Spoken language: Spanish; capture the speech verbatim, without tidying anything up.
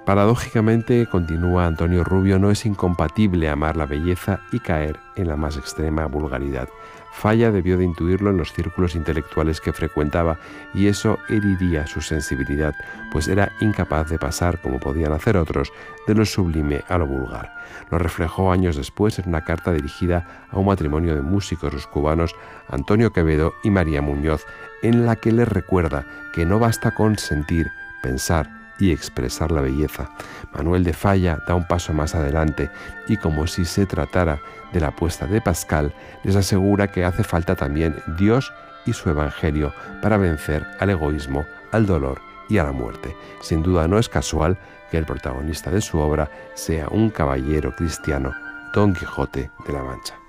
Paradójicamente, continúa Antonio Rubio, no es incompatible amar la belleza y caer en la más extrema vulgaridad. Falla debió de intuirlo en los círculos intelectuales que frecuentaba, y eso heriría su sensibilidad, pues era incapaz de pasar, como podían hacer otros, de lo sublime a lo vulgar. Lo reflejó años después en una carta dirigida a un matrimonio de músicos, los cubanos Antonio Quevedo y María Muñoz, en la que les recuerda que no basta con sentir, pensar y expresar la belleza. Manuel de Falla da un paso más adelante y, como si se tratara de la apuesta de Pascal, les asegura que hace falta también Dios y su Evangelio para vencer al egoísmo, al dolor y a la muerte. Sin duda no es casual que el protagonista de su obra sea un caballero cristiano, Don Quijote de la Mancha.